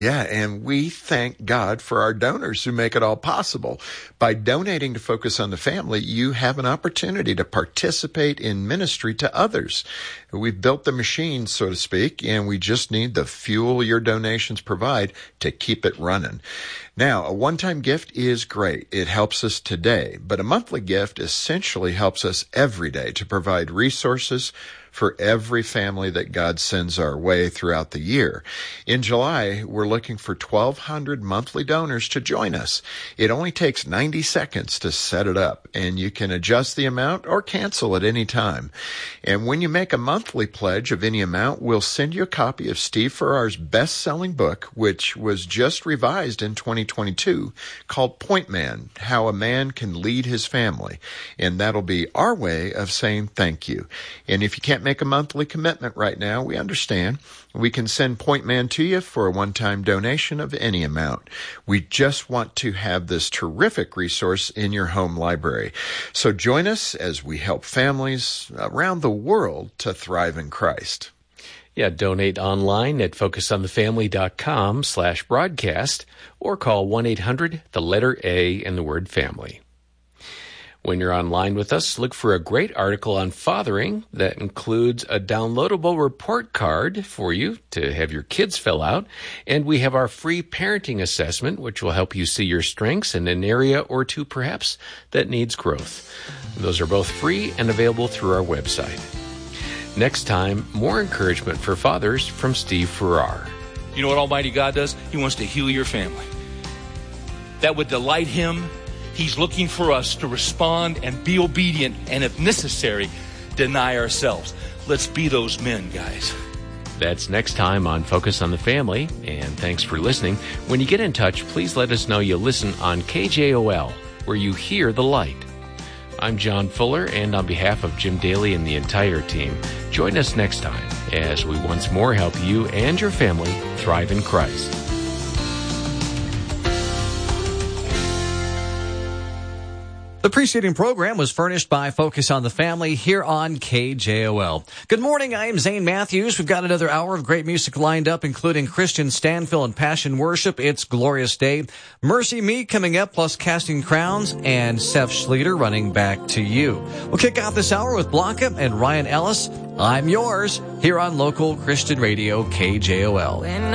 Yeah, and we thank God for our donors who make it all possible. By donating to Focus on the Family, you have an opportunity to participate in ministry to others. We've built the machine, so to speak, and we just need the fuel your donations provide to keep it running. Now, a one-time gift is great. It helps us today, but a monthly gift essentially helps us every day to provide resources for every family that God sends our way throughout the year. In July, we're looking for 1,200 monthly donors to join us. It only takes 90 seconds to set it up, and you can adjust the amount or cancel at any time. And when you make a monthly pledge of any amount, we'll send you a copy of Steve Farrar's best-selling book, which was just revised in 2022, called Point Man: How a Man Can Lead His Family. And that'll be our way of saying thank you. And if you can't make a monthly commitment right now, we understand. We can send Point Man to you for a one-time donation of any amount. We just want to have this terrific resource in your home library. So join us as we help families around the world to thrive in Christ. Yeah, donate online at focusonthefamily.com/broadcast or call 1-800, the letter A and the word family. When you're online with us, look for a great article on fathering that includes a downloadable report card for you to have your kids fill out. And we have our free parenting assessment, which will help you see your strengths in an area or two, perhaps, that needs growth. Those are both free and available through our website. Next time, more encouragement for fathers from Steve Farrar. You know what Almighty God does? He wants to heal your family. That would delight Him. He's looking for us to respond and be obedient, and if necessary, deny ourselves. Let's be those men, guys. That's next time on Focus on the Family, and thanks for listening. When you get in touch, please let us know you listen on KJOL, where you hear the light. I'm John Fuller, and on behalf of Jim Daly and the entire team, join us next time as we once more help you and your family thrive in Christ. The preceding program was furnished by Focus on the Family here on KJOL. Good morning, I am Zane Matthews. We've got another hour of great music lined up, including Christian Stanfill and Passion Worship, It's Glorious Day, Mercy Me coming up, plus Casting Crowns, and Seth Schlueter running back to you. We'll kick off this hour with Blanca and Ryan Ellis. I'm Yours, here on local Christian radio KJOL.